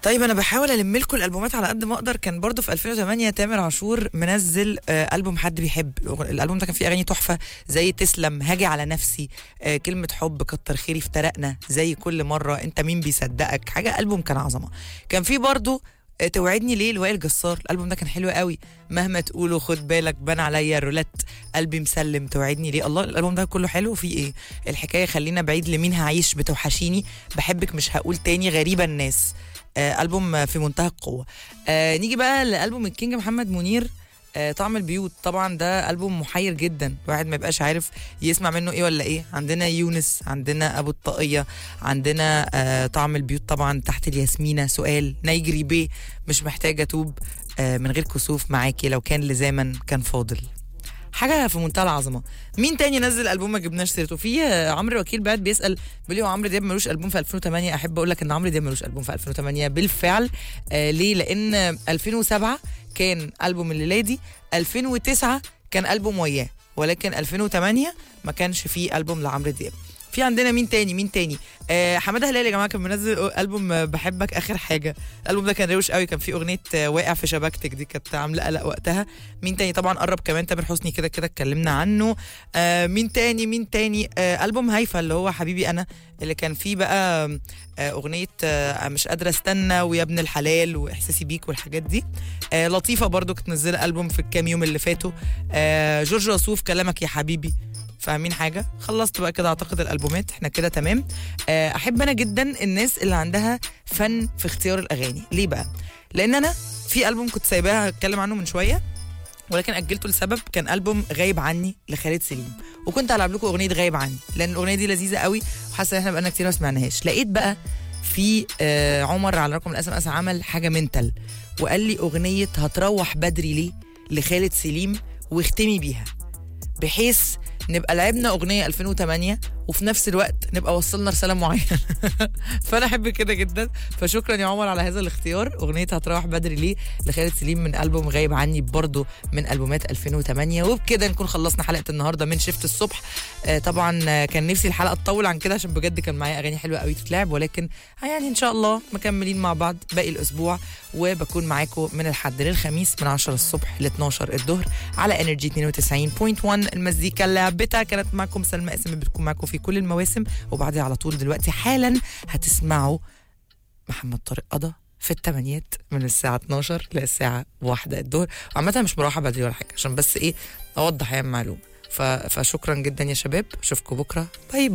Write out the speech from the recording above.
طيب انا بحاول الم لكم الالبومات على قد ما اقدر. كان برضو في 2008 تامر عاشور منزل البوم حد بيحب. الالبوم ده كان فيه اغاني تحفه زي تسلم، هاجي على نفسي، كلمه حب، كتر خيري، افترقنا، زي كل مره، انت مين بيصدقك. حاجه البوم كان عظمه. كان فيه برضو توعدني ليه لوائل جسار. الالبوم ده كان حلو قوي. مهما تقولوا خد بالك، بان عليا الرولات، قلبي مسلم، توعدني ليه. الله، الالبوم ده كله حلو. وفيه ايه الحكايه، خلينا بعيد، لمين هعيش، بتوحشيني، بحبك، مش هقول تاني، غريبه الناس. ألبوم في منتهى القوة. نيجي بقى لألبوم الكينج محمد منير. طعم البيوت. طبعا ده ألبوم محير جدا، الواحد ما يبقاش عارف يسمع منه ايه ولا ايه. عندنا يونس، عندنا أبو الطاقية، عندنا طعم البيوت طبعا، تحت الياسمينة، سؤال، نيجري بيه، مش محتاجة توب، من غير كسوف، معاكي، لو كان لزاما كان فاضل. حاجه في منتهى العظمه. مين تاني نزل البوم ما جبناش سيرته؟ في عمرو وكيل بعد بيسال بيقول لي هو عمرو دياب ملوش البوم في 2008؟ احب اقول لك ان عمرو دياب ملوش البوم في 2008 بالفعل. ليه؟ لان 2007 كان البوم الليلادي، 2009 كان البوم وياه، ولكن 2008 ما كانش فيه البوم لعمرو دياب. في عندنا مين تاني حماده هلال يا جماعه، كان منزل البوم بحبك اخر حاجه. الالبوم ده كان روش قوي، كان فيه اغنيه واقع في شبكتك، دي كانت عامله قلق وقتها. مين تاني؟ طبعا قرب كمان تامر حسني، كده كده اتكلمنا عنه. مين تاني البوم هيفا اللي هو حبيبي انا، اللي كان فيه بقى اغنيه مش قادره استنى، ويا ابن الحلال، واحساسي بيك، والحاجات دي. لطيفه برضو كانت منزله البوم في الكام يوم اللي فاتوا. جورج وسوف، كلامك يا حبيبي. فاهمين حاجه؟ خلصت بقى كده اعتقد الالبومات، احنا كده تمام. احب انا جدا الناس اللي عندها فن في اختيار الاغاني. ليه بقى؟ لان انا في البوم كنت سايباها اتكلم عنه من شويه، ولكن اجلته لسبب. كان البوم غايب عني لخالد سليم، وكنت هلعب لكم اغنيه غايب عني لان الاغنيه دي لذيذه قوي، وحاسه ان احنا بقالنا كتير ما سمعناهاش. لقيت بقى في عمر على رقم الاس ام اس عمل حاجه منتل، وقال لي اغنيه هتروح بدري ليه لخالد سليم واختمي بيها، بحيث نبقى لعبنا اغنيه 2008 وفي نفس الوقت نبقى وصلنا رساله معينه. فانا احب كده جدا. فشكرا يا عمر على هذا الاختيار. اغنيه هتروح بدري ليه لخالد سليم من البوم غايب عني، برضو من البومات 2008. وبكده نكون خلصنا حلقه النهارده من شفت الصبح. طبعا كان نفسي الحلقه تطول عن كده، عشان بجد كان معايا اغاني حلوه قوي تتلعب، ولكن يعني ان شاء الله مكملين مع بعض باقي الاسبوع. وبكون معاكم من الحد للخميس من 10 الصبح ل 12 الظهر على انرجي 92.1. المزيكا لعبتها. كانت معكم سلمى قاسم، بتكون معاكم في كل المواسم. وبعدها على طول دلوقتي حالا هتسمعوا محمد طارق قضا في الثمانيات من الساعة 12 للساعة 1 الظهر. وعامة مش مروحة بدري ولا حاجة، عشان بس ايه اوضح يعني معلومة. فشكرا جدا يا شباب، اشوفكم بكرة. باي باي.